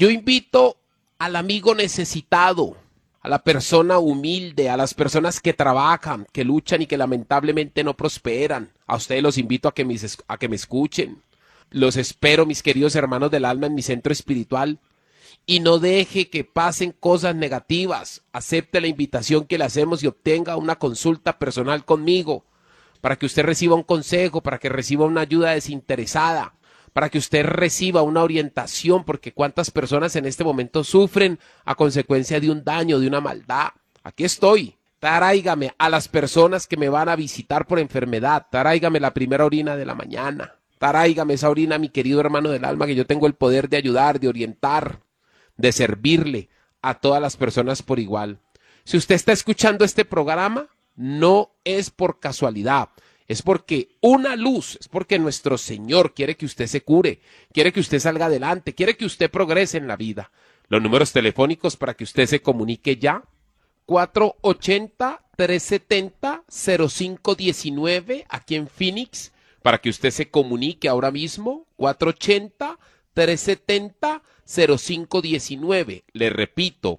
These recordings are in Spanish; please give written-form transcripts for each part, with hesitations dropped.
Yo invito al amigo necesitado, a la persona humilde, a las personas que trabajan, que luchan y que lamentablemente no prosperan. A ustedes los invito a que me escuchen. Los espero, mis queridos hermanos del alma, en mi centro espiritual. Y no deje que pasen cosas negativas. Acepte la invitación que le hacemos y obtenga una consulta personal conmigo, para que usted reciba un consejo, para que reciba una ayuda desinteresada, para que usted reciba una orientación, porque cuántas personas en este momento sufren a consecuencia de un daño, de una maldad. Aquí estoy. Tráigame a las personas que me van a visitar por enfermedad. Tráigame la primera orina de la mañana. Tráigame esa orina, mi querido hermano del alma, que yo tengo el poder de ayudar, de orientar, de servirle a todas las personas por igual. Si usted está escuchando este programa, no es por casualidad. Es porque una luz, es porque nuestro Señor quiere que usted se cure, quiere que usted salga adelante, quiere que usted progrese en la vida. Los números telefónicos para que usted se comunique ya: 480-370-0519 aquí en Phoenix, para que usted se comunique ahora mismo, 480-370-0519. Le repito,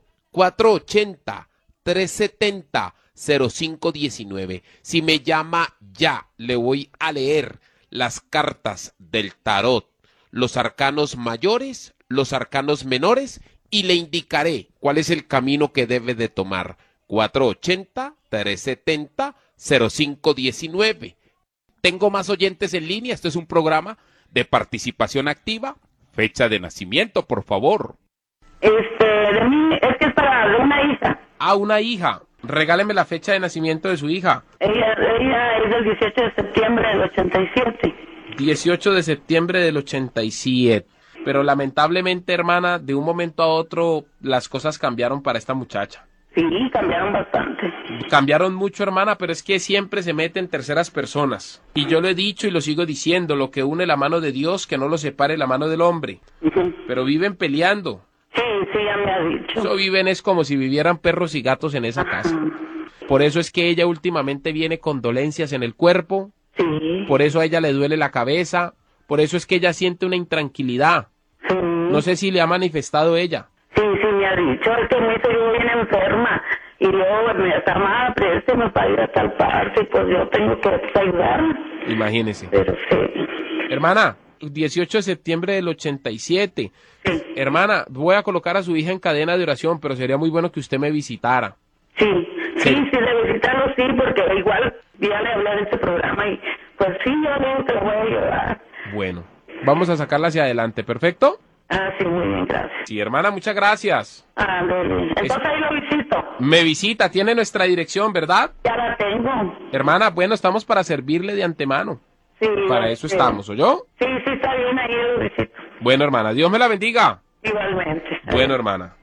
480-370-0519. Si me llama ya, le voy a leer las cartas del tarot, los arcanos mayores, los arcanos menores, y le indicaré cuál es el camino que debe de tomar. 480-370-0519. Tengo más oyentes en línea. Esto es un programa de participación activa. Fecha de nacimiento, por favor. De mí, es que es para de una hija. Ah, una hija. Regáleme la fecha de nacimiento de su hija. Ella es del 18 de septiembre del 87. 18 de septiembre del 87. Pero lamentablemente, hermana, de un momento a otro las cosas cambiaron para esta muchacha. Sí, cambiaron bastante. Cambiaron mucho, hermana, pero es que siempre se mete en terceras personas. Y yo lo he dicho y lo sigo diciendo: lo que une la mano de Dios, que no lo separe la mano del hombre. Pero viven peleando. Sí, ya me ha dicho. Eso viven es como si vivieran perros y gatos en esa casa. Por eso es que ella últimamente viene con dolencias en el cuerpo. Sí. Por eso a ella le duele la cabeza. Por eso es que ella siente una intranquilidad. Sí. No sé si le ha manifestado ella. Sí, me ha dicho, es que me hizo yo bien enferma. Y luego me está mal, présteme para ir a tal parte, y pues yo tengo que ayudarme. Imagínese. Pero sí. Hermana, 18 de septiembre del 87. Sí. Hermana, voy a colocar a su hija en cadena de oración, pero sería muy bueno que usted me visitara. Sí, de visitarlo sí, porque igual ya le hablé de este programa y pues sí, yo digo que lo voy a ayudar. Bueno, vamos a sacarla hacia adelante, ¿perfecto? Ah, sí, muy bien, gracias. Sí, hermana, muchas gracias. Ah, entonces ahí lo visito. Me visita, tiene nuestra dirección, ¿verdad? Ya la tengo. Hermana, bueno, estamos para servirle de antemano. Sí. Para eso estamos, ¿oyó? Sí, está bien, ahí lo visito. Bueno, hermana, Dios me la bendiga. Igualmente. Bueno, hermana.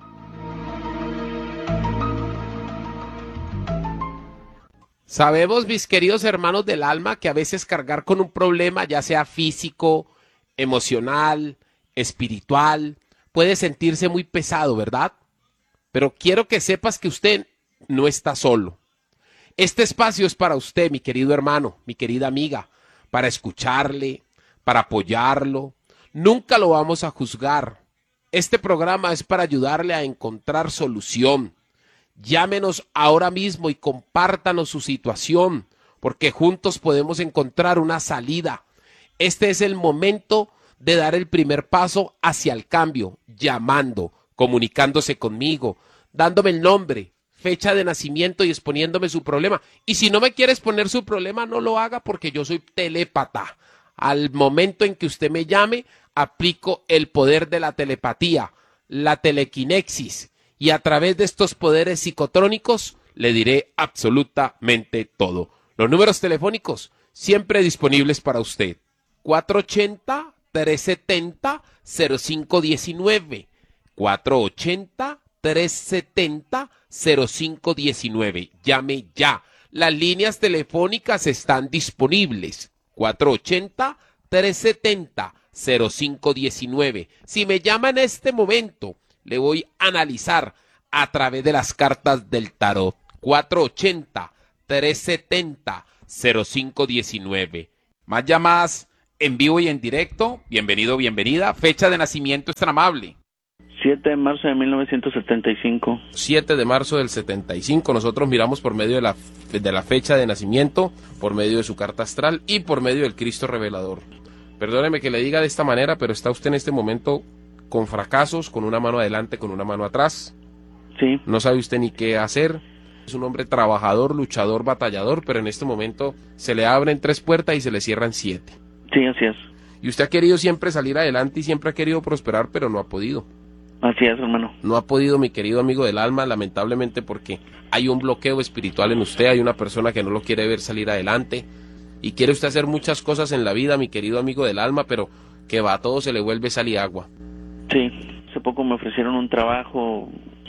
Sabemos, mis queridos hermanos del alma, que a veces cargar con un problema, ya sea físico, emocional, espiritual, puede sentirse muy pesado, ¿verdad? Pero quiero que sepas que usted no está solo. Este espacio es para usted, mi querido hermano, mi querida amiga, para escucharle, para apoyarlo. Nunca lo vamos a juzgar. Este programa es para ayudarle a encontrar solución. Llámenos ahora mismo y compártanos su situación, porque juntos podemos encontrar una salida. Este es el momento de dar el primer paso hacia el cambio, llamando, comunicándose conmigo, dándome el nombre, fecha de nacimiento y exponiéndome su problema. Y si no me quiere exponer su problema, no lo haga, porque yo soy telépata. Al momento en que usted me llame, aplico el poder de la telepatía, la telequinexis, y a través de estos poderes psicotrónicos le diré absolutamente todo. Los números telefónicos siempre disponibles para usted: 480-370-0519, 480-370-0519. Llame ya. Las líneas telefónicas están disponibles: 480-370-0519. Si me llama en este momento, le voy a analizar a través de las cartas del tarot. 480-370-0519. Más llamadas en vivo y en directo. Bienvenido, bienvenida. Fecha de nacimiento es tan amable. 7 de marzo de 1975. 7 de marzo del 75. Nosotros miramos por medio de la fecha de nacimiento, por medio de su carta astral y por medio del Cristo revelador. Perdóneme que le diga de esta manera, pero está usted en este momento con fracasos, con una mano adelante, con una mano atrás. Sí. No sabe usted ni qué hacer. Es un hombre trabajador, luchador, batallador, pero en este momento se le abren 3 puertas y se le cierran 7. Sí, así es. Y usted ha querido siempre salir adelante y siempre ha querido prosperar, pero no ha podido. Así es, hermano. No ha podido, mi querido amigo del alma, lamentablemente, porque hay un bloqueo espiritual en usted, hay una persona que no lo quiere ver salir adelante y quiere usted hacer muchas cosas en la vida, mi querido amigo del alma, pero que va, a todo se le vuelve sal y agua. Sí, hace poco me ofrecieron un trabajo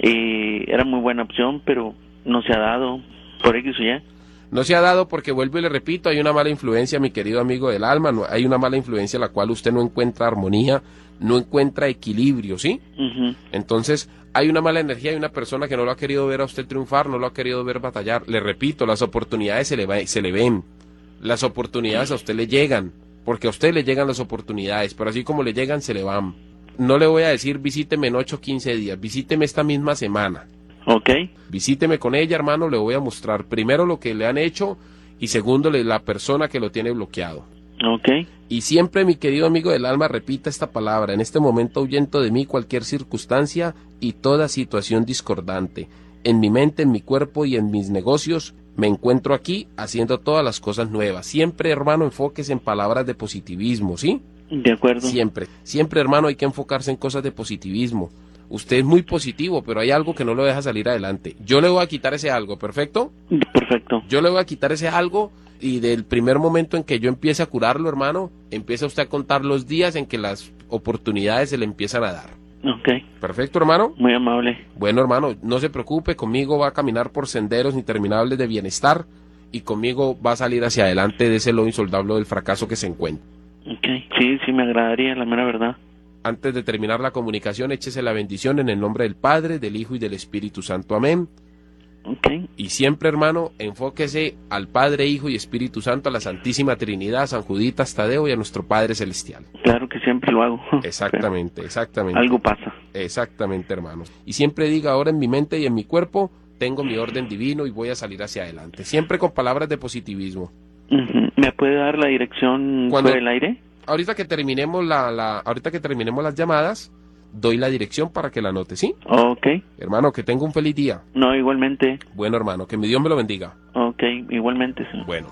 y era muy buena opción, pero no se ha dado por X o Y. No se ha dado porque, vuelvo y le repito, hay una mala influencia, mi querido amigo del alma, hay una mala influencia en la cual usted no encuentra armonía, no encuentra equilibrio, ¿sí? Entonces, hay una mala energía, hay una persona que no lo ha querido ver a usted triunfar, no lo ha querido ver batallar. Le repito, las oportunidades se le ven, las oportunidades a usted le llegan, porque a usted le llegan las oportunidades, pero así como le llegan, se le van. No le voy a decir visíteme en 8 o 15 días, visíteme esta misma semana. Ok. Visíteme con ella, hermano, le voy a mostrar primero lo que le han hecho y segundo la persona que lo tiene bloqueado. Ok. Y siempre, mi querido amigo del alma, repita esta palabra: en este momento ahuyento de mí cualquier circunstancia y toda situación discordante. En mi mente, en mi cuerpo y en mis negocios me encuentro aquí haciendo todas las cosas nuevas. Siempre, hermano, enfóquese en palabras de positivismo, ¿sí? De acuerdo. Siempre, hermano, hay que enfocarse en cosas de positivismo. Usted es muy positivo, pero hay algo que no lo deja salir adelante. Yo le voy a quitar ese algo, ¿perfecto? Perfecto. Yo le voy a quitar ese algo y del primer momento en que yo empiece a curarlo, hermano, empieza usted a contar los días en que las oportunidades se le empiezan a dar. Ok. ¿Perfecto, hermano? Muy amable. Bueno, hermano, no se preocupe, conmigo va a caminar por senderos interminables de bienestar y conmigo va a salir hacia adelante de ese lodo insoldable del fracaso que se encuentra. Ok. Sí, me agradaría, la mera verdad. Antes de terminar la comunicación, échese la bendición en el nombre del Padre, del Hijo y del Espíritu Santo. Amén. Ok. Y siempre, hermano, enfóquese al Padre, Hijo y Espíritu Santo, a la Santísima Trinidad, a San Juditas Tadeo y a nuestro Padre Celestial. Claro que siempre lo hago. Exactamente, exactamente. Algo pasa. Exactamente, hermanos. Y siempre diga: ahora en mi mente y en mi cuerpo tengo mi orden divino y voy a salir hacia adelante. Siempre con palabras de positivismo. ¿Me puede dar la dirección por el aire? Ahorita que terminemos ahorita que terminemos las llamadas, doy la dirección para que la anote, ¿sí? Ok. Hermano, que tenga un feliz día. No, igualmente. Bueno, hermano, que mi Dios me lo bendiga. Ok, igualmente, sí. Bueno.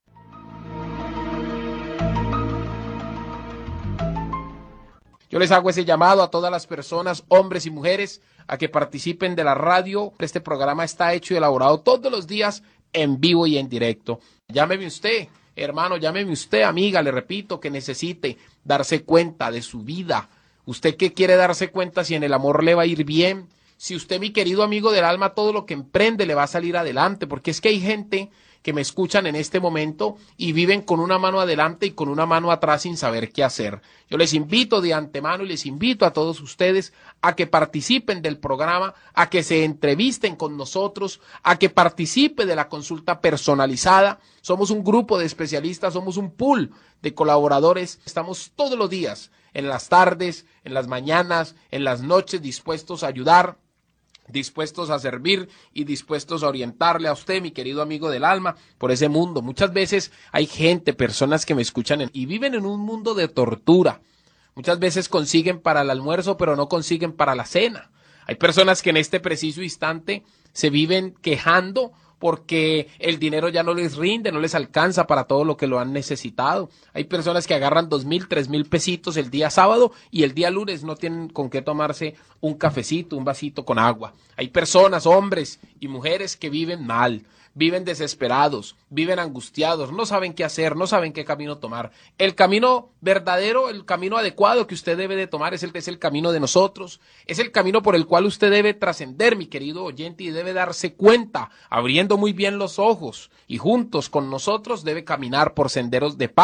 Yo les hago ese llamado a todas las personas, hombres y mujeres, a que participen de la radio. Este programa está hecho y elaborado todos los días en vivo y en directo. Llámeme usted, hermano, llámeme usted, amiga, le repito, que necesite darse cuenta de su vida. ¿Usted qué quiere darse cuenta si en el amor le va a ir bien? Si usted, mi querido amigo del alma, todo lo que emprende le va a salir adelante, porque es que hay gente que me escuchan en este momento y viven con una mano adelante y con una mano atrás sin saber qué hacer. Yo les invito de antemano y les invito a todos ustedes a que participen del programa, a que se entrevisten con nosotros, a que participe de la consulta personalizada. Somos un grupo de especialistas, somos un pool de colaboradores. Estamos todos los días, en las tardes, en las mañanas, en las noches, dispuestos a ayudar, dispuestos a servir y dispuestos a orientarle a usted, mi querido amigo del alma, por ese mundo. Muchas veces hay gente, personas que me escuchan y viven en un mundo de tortura. Muchas veces consiguen para el almuerzo, pero no consiguen para la cena. Hay personas que en este preciso instante se viven quejando porque el dinero ya no les rinde, no les alcanza para todo lo que lo han necesitado. Hay personas que agarran 2,000, 3,000 pesitos el día sábado y el día lunes no tienen con qué tomarse un cafecito, un vasito con agua. Hay personas, hombres y mujeres que viven mal, viven desesperados, viven angustiados, no saben qué hacer, no saben qué camino tomar. El camino verdadero, el camino adecuado que usted debe de tomar es el camino de nosotros, es el camino por el cual usted debe trascender, mi querido oyente, y debe darse cuenta, abriendo muy bien los ojos, y juntos con nosotros debe caminar por senderos de paz,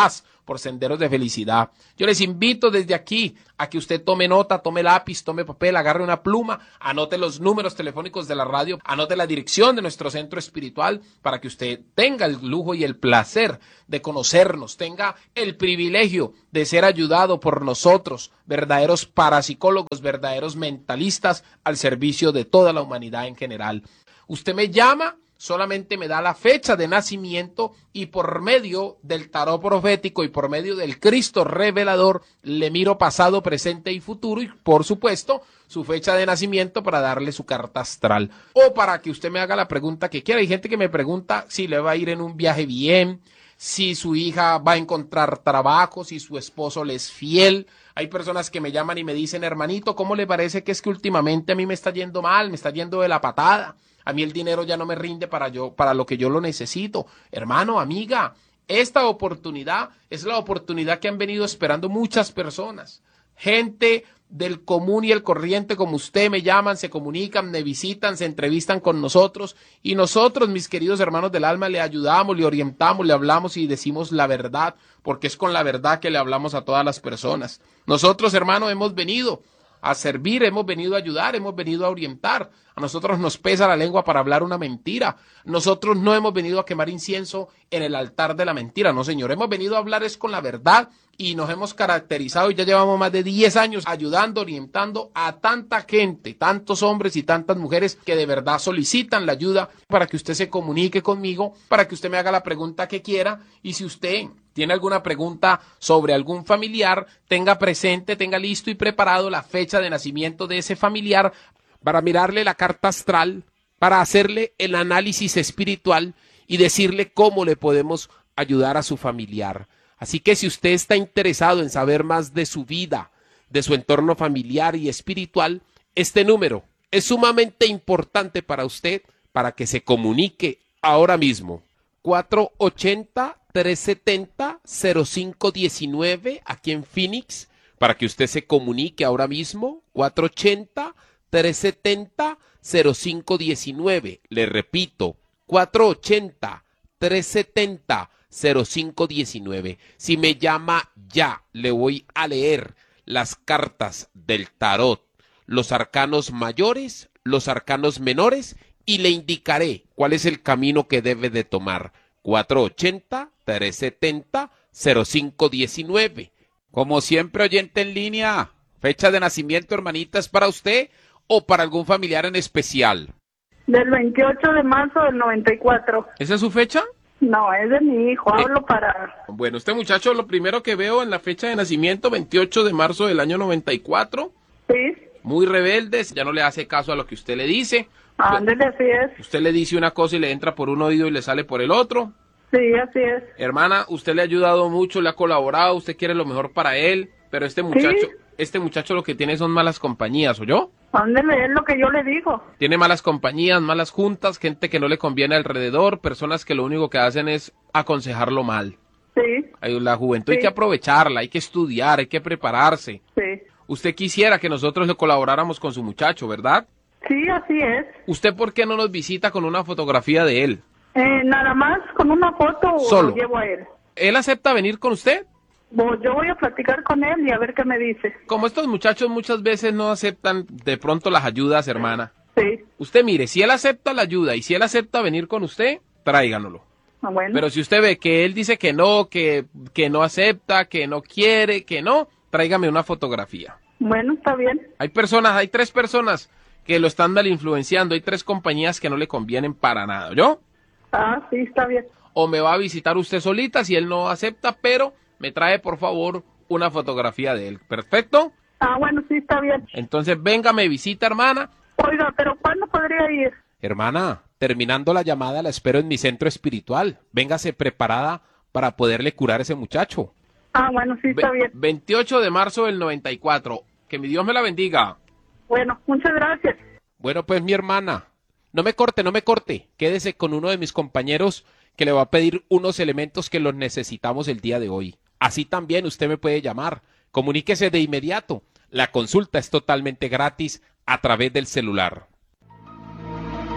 por senderos de felicidad. Yo les invito desde aquí a que usted tome nota, tome lápiz, tome papel, agarre una pluma, anote los números telefónicos de la radio, anote la dirección de nuestro centro espiritual para que usted tenga el lujo y el placer de conocernos, tenga el privilegio de ser ayudado por nosotros, verdaderos parapsicólogos, verdaderos mentalistas al servicio de toda la humanidad en general. Usted me llama, solamente me da la fecha de nacimiento y por medio del tarot profético y por medio del Cristo revelador le miro pasado, presente y futuro y por supuesto su fecha de nacimiento para darle su carta astral o para que usted me haga la pregunta que quiera. Hay gente que me pregunta si le va a ir en un viaje bien, si su hija va a encontrar trabajo, si su esposo le es fiel. Hay personas que me llaman y me dicen, hermanito, ¿cómo le parece que es que últimamente a mí me está yendo mal, me está yendo de la patada? A mí el dinero ya no me rinde para lo que yo lo necesito. Hermano, amiga, esta oportunidad es la oportunidad que han venido esperando muchas personas. Gente del común y el corriente como usted me llaman, se comunican, me visitan, se entrevistan con nosotros y nosotros, mis queridos hermanos del alma, le ayudamos, le orientamos, le hablamos y decimos la verdad, porque es con la verdad que le hablamos a todas las personas. Nosotros, hermanos, hemos venido a servir, hemos venido a ayudar, hemos venido a orientar. A nosotros nos pesa la lengua para hablar una mentira. Nosotros no hemos venido a quemar incienso en el altar de la mentira, no señor. Hemos venido a hablar es con la verdad y nos hemos caracterizado y ya llevamos más de 10 años ayudando, orientando a tanta gente, tantos hombres y tantas mujeres que de verdad solicitan la ayuda para que usted se comunique conmigo, para que usted me haga la pregunta que quiera y si usted tiene alguna pregunta sobre algún familiar, tenga presente, tenga listo y preparado la fecha de nacimiento de ese familiar para mirarle la carta astral, para hacerle el análisis espiritual y decirle cómo le podemos ayudar a su familiar. Así que si usted está interesado en saber más de su vida, de su entorno familiar y espiritual, este número es sumamente importante para usted para que se comunique ahora mismo. 480-370-0519 aquí en Phoenix, para que usted se comunique ahora mismo. 480-370-0519. Le repito, 480-370-0519. Si me llama ya, le voy a leer las cartas del tarot, los arcanos mayores, los arcanos menores, y le indicaré cuál es el camino que debe de tomar. 480-370-0519. Como siempre, oyente en línea, fecha de nacimiento, hermanita, ¿es para usted o para algún familiar en especial? Del 28 de marzo del 94. ¿Esa es su fecha? No, es de mi hijo, hablo para... Bueno, este muchacho, lo primero que veo en la fecha de nacimiento, 28 de marzo del año 94. Sí. Muy rebeldes, ya no le hace caso a lo que usted le dice. Ándele, así es. Usted le dice una cosa y le entra por un oído y le sale por el otro. Sí, así es. Hermana, usted le ha ayudado mucho, le ha colaborado, usted quiere lo mejor para él, pero este muchacho lo que tiene son malas compañías, ¿oyó? Ándele, es lo que yo le digo. Tiene malas compañías, malas juntas, gente que no le conviene alrededor, personas que lo único que hacen es aconsejarlo mal. Sí. La juventud hay que aprovecharla, hay que estudiar, hay que prepararse. Sí. Usted quisiera que nosotros le colaboráramos con su muchacho, ¿verdad? Sí, así es. ¿Usted por qué no nos visita con una fotografía de él? Nada más con una foto Solo. lo llevo a él. ¿Él acepta venir con usted? Yo voy a platicar con él y a ver qué me dice. Como estos muchachos muchas veces no aceptan de pronto las ayudas, hermana. Sí. Usted mire, si él acepta la ayuda y si él acepta venir con usted, tráiganoslo. Bueno. Pero si usted ve que él dice que no acepta, que no quiere, que no, tráigame una fotografía. Bueno, está bien. Hay 3 personas que lo están mal influenciando, hay 3 compañías que no le convienen para nada, ¿yo? Ah, sí, está bien. O me va a visitar usted solita si él no acepta, pero me trae por favor una fotografía de él. ¿Perfecto? Ah, bueno, sí, está bien. Entonces venga, me visita, hermana. Oiga, pero ¿cuándo podría ir? Hermana, terminando la llamada la espero en mi centro espiritual. Véngase preparada para poderle curar a ese muchacho. Ah, bueno, sí, está bien. 28 de marzo del 94. Que mi Dios me la bendiga. Bueno, muchas gracias. Bueno, pues mi hermana, no me corte. Quédese con uno de mis compañeros que le va a pedir unos elementos que los necesitamos el día de hoy. Así también usted me puede llamar. Comuníquese de inmediato. La consulta es totalmente gratis a través del celular.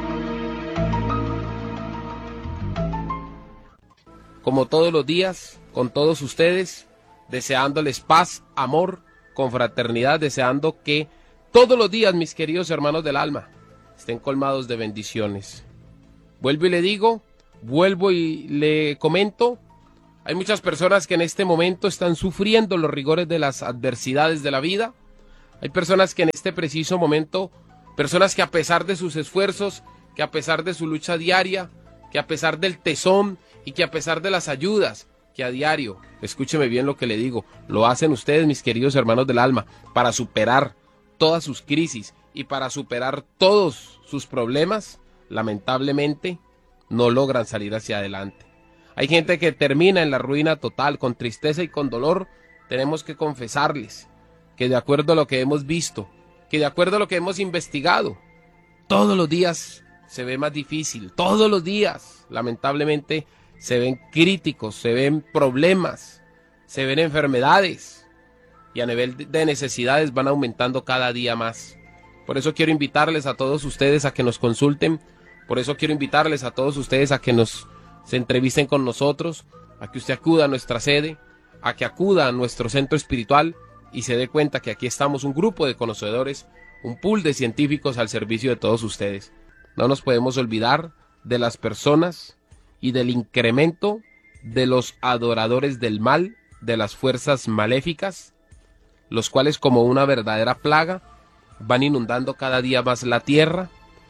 Como todos los días, con todos ustedes, deseándoles paz, amor, confraternidad, deseando que todos los días, mis queridos hermanos del alma, estén colmados de bendiciones. Vuelvo y le digo, vuelvo y le comento, hay muchas personas que en este momento están sufriendo los rigores de las adversidades de la vida. Hay personas que en este preciso momento, personas que a pesar de sus esfuerzos, que a pesar de su lucha diaria, que a pesar del tesón y que a pesar de las ayudas que a diario, escúcheme bien lo que le digo, lo hacen ustedes, mis queridos hermanos del alma, para superar todas sus crisis y para superar todos sus problemas, lamentablemente no logran salir hacia adelante. Hay gente que termina en la ruina total, con tristeza y con dolor. Tenemos que confesarles que de acuerdo a lo que hemos visto, que de acuerdo a lo que hemos investigado, todos los días se ve más difícil, todos los días, lamentablemente, se ven críticos, se ven problemas, se ven enfermedades y a nivel de necesidades van aumentando cada día más. Por eso quiero invitarles a todos ustedes a que nos consulten, por eso quiero invitarles a todos ustedes a que se entrevisten con nosotros, a que usted acuda a nuestra sede, a que acuda a nuestro centro espiritual y se dé cuenta que aquí estamos un grupo de conocedores, un pool de científicos al servicio de todos ustedes. No nos podemos olvidar de las personas y del incremento de los adoradores del mal, de las fuerzas maléficas, los cuales como una verdadera plaga van inundando cada día más la tierra,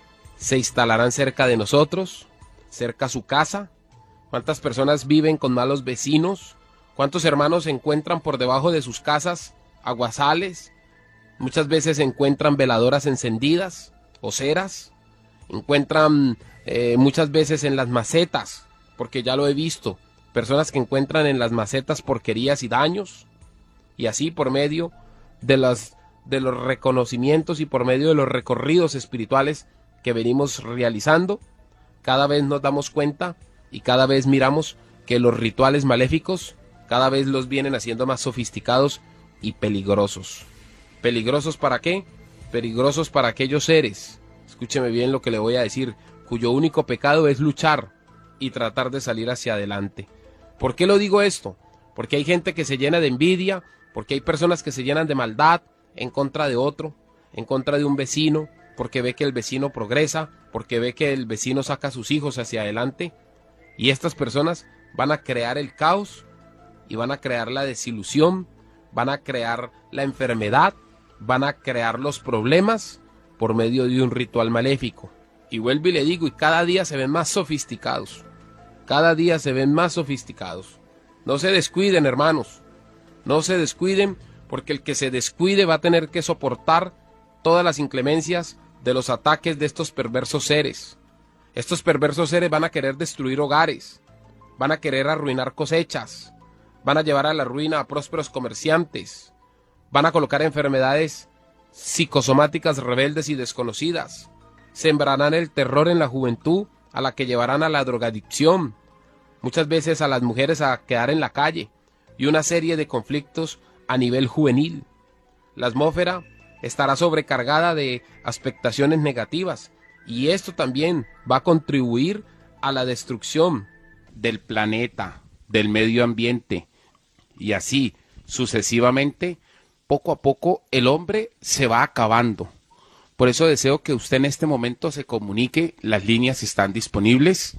se instalarán cerca de nosotros, cerca a su casa. ¿Cuántas personas viven con malos vecinos? ¿Cuántos hermanos se encuentran por debajo de sus casas aguazales? Muchas veces se encuentran veladoras encendidas o ceras. Encuentran muchas veces en las macetas, porque ya lo he visto, personas que encuentran en las macetas porquerías y daños. Y así por medio de los reconocimientos y por medio de los recorridos espirituales que venimos realizando, cada vez nos damos cuenta y cada vez miramos que los rituales maléficos cada vez los vienen haciendo más sofisticados y peligrosos. ¿Peligrosos para qué? Peligrosos para aquellos seres, escúcheme bien lo que le voy a decir, cuyo único pecado es luchar y tratar de salir hacia adelante. ¿Por qué lo digo esto? Porque hay gente que se llena de envidia, porque hay personas que se llenan de maldad en contra de otro, en contra de un vecino, porque ve que el vecino progresa, porque ve que el vecino saca a sus hijos hacia adelante, y estas personas van a crear el caos y van a crear la desilusión, van a crear la enfermedad, van a crear los problemas por medio de un ritual maléfico. Y vuelvo y le digo, y cada día se ven más sofisticados, cada día se ven más sofisticados. No se descuiden, hermanos, no se descuiden, porque el que se descuide va a tener que soportar todas las inclemencias de los ataques de estos perversos seres. Estos perversos seres van a querer destruir hogares, van a querer arruinar cosechas, van a llevar a la ruina a prósperos comerciantes, van a colocar enfermedades psicosomáticas rebeldes y desconocidas, sembrarán el terror en la juventud, a la que llevarán a la drogadicción, muchas veces a las mujeres a quedar en la calle, y una serie de conflictos a nivel juvenil. La atmósfera estará sobrecargada de expectaciones negativas, y esto también va a contribuir a la destrucción del planeta, del medio ambiente, y así sucesivamente, poco a poco el hombre se va acabando. Por eso deseo que usted en este momento se comunique, las líneas están disponibles.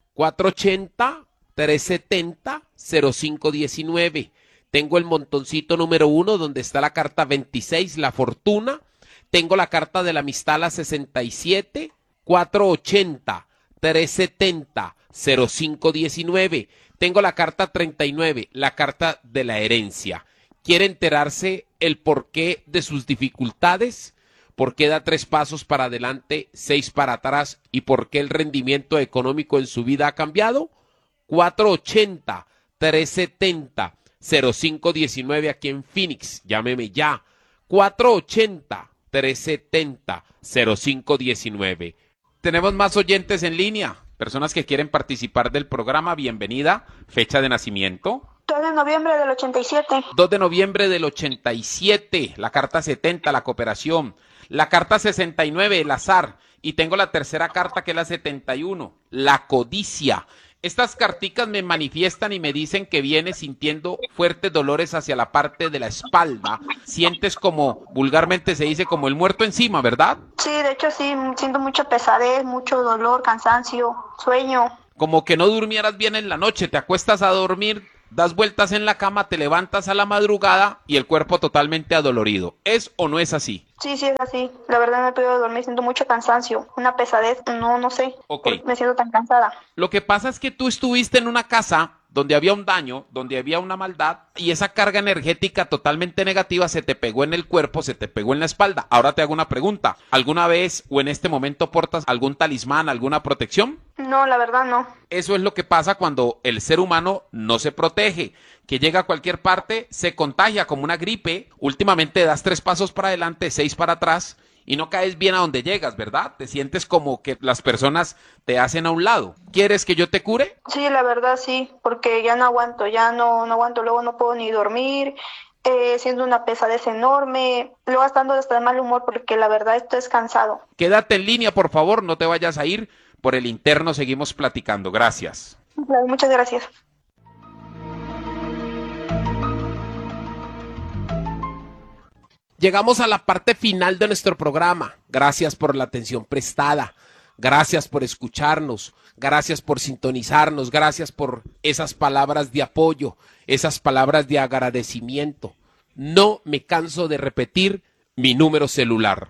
480-370-0519. Tengo el montoncito número 1 donde está la carta 26, la fortuna. Tengo la carta de la amistad, la 67, 480-370-0519. Tengo la carta 39, la carta de la herencia. ¿Quiere enterarse el porqué de sus dificultades? ¿Por qué da 3 pasos para adelante, 6 para atrás? ¿Y por qué el rendimiento económico en su vida ha cambiado? 480-370-0519 aquí en Phoenix. Llámeme ya. 480-370-0519. Tenemos más oyentes en línea. Personas que quieren participar del programa. Bienvenida. Fecha de nacimiento. 2 de noviembre del 87. 2 de noviembre del 87. La carta 70, la cooperación. La carta 69, el azar. Y tengo la tercera carta que es la 71, la codicia. Estas carticas me manifiestan y me dicen que vienes sintiendo fuertes dolores hacia la parte de la espalda. Sientes como, vulgarmente se dice, como el muerto encima, ¿verdad? Sí, de hecho sí, siento mucha pesadez, mucho dolor, cansancio, sueño. Como que no durmieras bien en la noche, te acuestas a dormir, das vueltas en la cama, te levantas a la madrugada y el cuerpo totalmente adolorido. ¿Es o no es así? Sí, es así. La verdad no he podido dormir, siento mucho cansancio, una pesadez, no sé. Ok. Me siento tan cansada. Lo que pasa es que tú estuviste en una casa donde había un daño, donde había una maldad, y esa carga energética totalmente negativa se te pegó en el cuerpo, se te pegó en la espalda. Ahora te hago una pregunta. ¿Alguna vez o en este momento portas algún talismán, alguna protección? No, la verdad no. Eso es lo que pasa cuando el ser humano no se protege, que llega a cualquier parte, se contagia como una gripe. Últimamente das 3 pasos para adelante, 6 para atrás, y no caes bien a donde llegas, ¿verdad? Te sientes como que las personas te hacen a un lado. ¿Quieres que yo te cure? Sí, la verdad sí, porque ya no aguanto, no aguanto, luego no puedo ni dormir, siento una pesadez enorme, luego estando hasta de mal humor porque la verdad estoy cansado. Quédate en línea, por favor, no te vayas a ir. Por el interno seguimos platicando. Gracias. Muchas gracias. Llegamos a la parte final de nuestro programa. Gracias por la atención prestada. Gracias por escucharnos. Gracias por sintonizarnos. Gracias por esas palabras de apoyo, esas palabras de agradecimiento. No me canso de repetir mi número celular.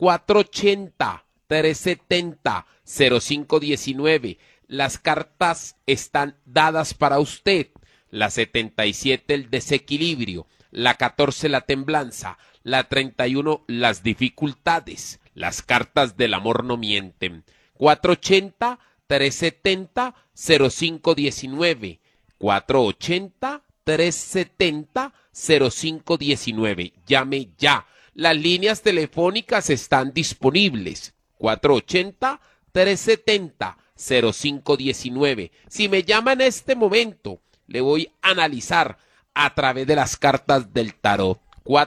480-370-0519. Las cartas están dadas para usted. La 77, el desequilibrio. La 14, la temblanza. La 31, las dificultades. Las cartas del amor no mienten. 480-370-0519. 480-370-0519. Llame ya. Las líneas telefónicas están disponibles. 480-370-0519. Si me llama en este momento, le voy a analizar a través de las cartas del tarot.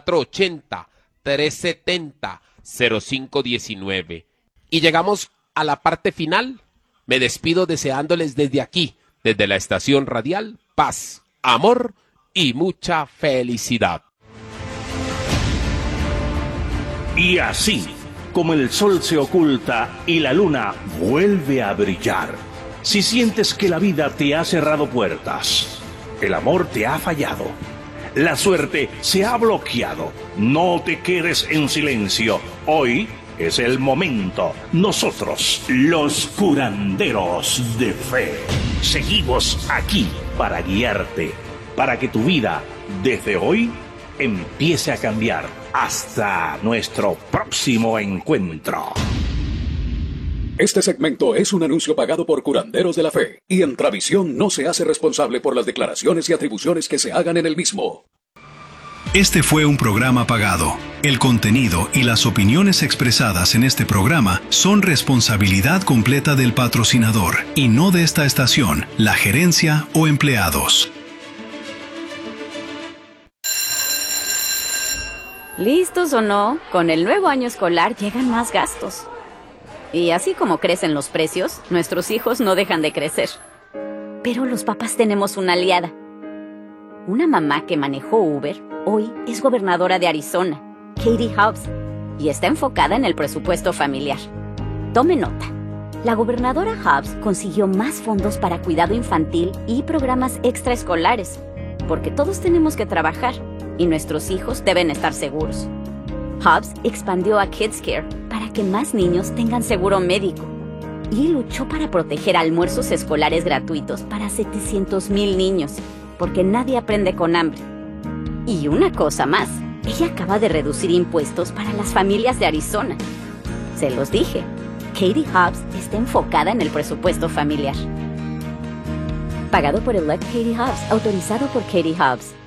480-370-0519. Y llegamos a la parte final. Me despido deseándoles desde aquí, desde la estación radial, paz, amor y mucha felicidad. Y así, como el sol se oculta y la luna vuelve a brillar, si sientes que la vida te ha cerrado puertas, el amor te ha fallado, la suerte se ha bloqueado, no te quedes en silencio. Hoy es el momento. Nosotros, los curanderos de fe, seguimos aquí para guiarte, para que tu vida, desde hoy, empiece a cambiar. Hasta nuestro próximo encuentro. Este segmento es un anuncio pagado por Curanderos de la Fe, y Entravisión no se hace responsable por las declaraciones y atribuciones que se hagan en el mismo. Este fue un programa pagado. El contenido y las opiniones expresadas en este programa son responsabilidad completa del patrocinador y no de esta estación, la gerencia o empleados. ¿Listos o no? Con el nuevo año escolar llegan más gastos. Y así como crecen los precios, nuestros hijos no dejan de crecer. Pero los papás tenemos una aliada. Una mamá que manejó Uber, hoy es gobernadora de Arizona, Katie Hobbs, y está enfocada en el presupuesto familiar. Tome nota. La gobernadora Hobbs consiguió más fondos para cuidado infantil y programas extraescolares, porque todos tenemos que trabajar y nuestros hijos deben estar seguros. Hobbs expandió a Kids Care para que más niños tengan seguro médico y luchó para proteger almuerzos escolares gratuitos para 700,000 niños, porque nadie aprende con hambre. Y una cosa más, ella acaba de reducir impuestos para las familias de Arizona. Se los dije, Katie Hobbs está enfocada en el presupuesto familiar. Pagado por Elect Katie Hobbs, autorizado por Katie Hobbs.